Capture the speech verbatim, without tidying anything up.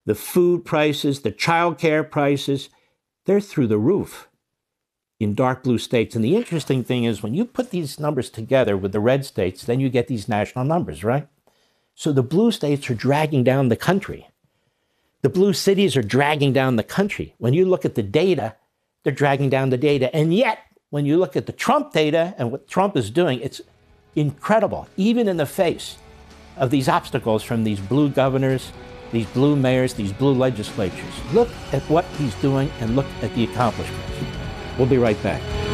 the food prices, the childcare prices, they're through the roof in dark blue states. And the interesting thing is when you put these numbers together with the red states, then you get these national numbers, right? So the blue states are dragging down the country. The blue cities are dragging down the country. When you look at the data, they're dragging down the data. And yet, when you look at the Trump data and what Trump is doing, it's incredible, even in the face of these obstacles from these blue governors, these blue mayors, these blue legislatures. Look at what he's doing and look at the accomplishments. We'll be right back.